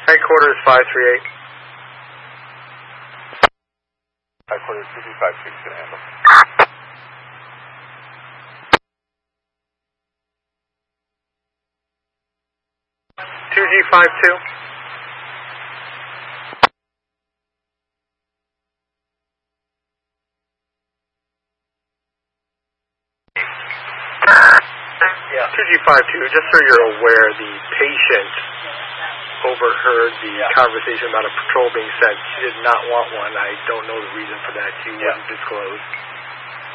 Headquarters 538. Headquarters 2256 can handle. 2G52. Yeah. 2G52, just so you're aware, the patient overheard the conversation about a patrol being sent. She did not want one. I don't know the reason for that. She wouldn't disclose.